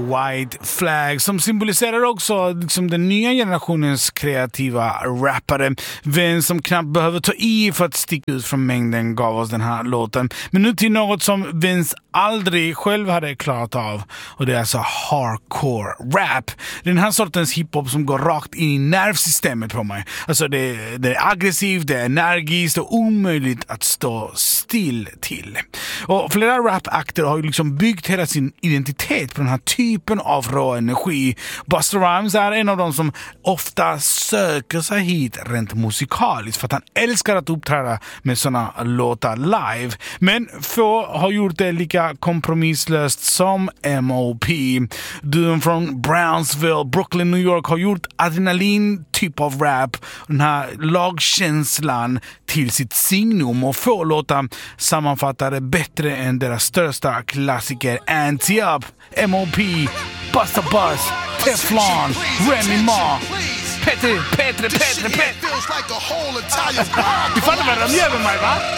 White Flag, som symboliserar också liksom den nya generationens kreativa rappare. Vem som knappt behöver ta i för att sticka ut från mängden gav oss den här låten. Men nu till något som Vince aldrig själv hade klarat av, och det är alltså hardcore rap. Den här sortens hiphop som går rakt in i nervsystemet på mig. Alltså det är aggressivt, det är energiskt och omöjligt att stå still till. Och flera rapakter har ju liksom byggt hela sin identitet på den här typen av rå energi. Busta Rhymes är en av dem som ofta söker sig hit rent musikaliskt för att han älskar att uppträda med såna låtar live. Men få har gjort det lika kompromisslöst som M.O.P. Duon från Brownsville, Brooklyn, New York har gjort adrenalin typ av rap, den här lagkänslan till sitt signum, och få låtar sammanfattar det bättre än deras största klassiker Anti Up, M.O.P., Busta Bus, Teflon, Remy Ma, Petre. Du fattar vad de gör med mig, va?